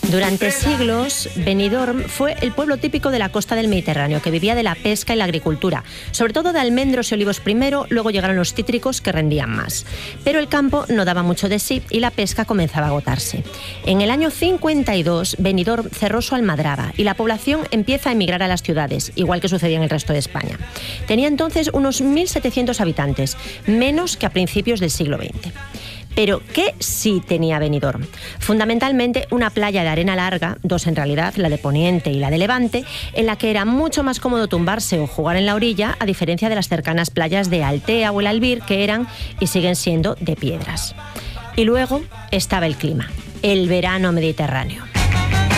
Durante siglos, Benidorm fue el pueblo típico de la costa del Mediterráneo, que vivía de la pesca y la agricultura, sobre todo de almendros y olivos primero, luego llegaron los cítricos que rendían más. Pero el campo no daba mucho de sí y la pesca comenzaba a agotarse. En el año 52, Benidorm cerró su almadraba y la población empieza a emigrar a las ciudades, igual que sucedía en el resto de España. Tenía entonces unos 1.700 habitantes, menos que a principios del siglo XX. Pero ¿qué sí tenía Benidorm? Fundamentalmente una playa de arena larga, dos en realidad, la de Poniente y la de Levante, en la que era mucho más cómodo tumbarse o jugar en la orilla, a diferencia de las cercanas playas de Altea o el Albir, que eran y siguen siendo de piedras. Y luego estaba el clima, el verano mediterráneo.